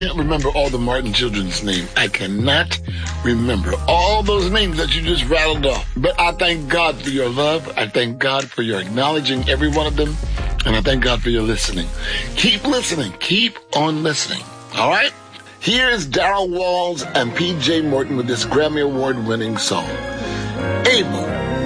can't remember all the Martin children's names. I cannot remember all those names that you just rattled off. But I thank God for your love. I thank God for your acknowledging every one of them. And I thank God for your listening. Keep listening. Keep on listening. All right? Here is Darryl Walls and P.J. Morton with this Grammy Award winning song, Able.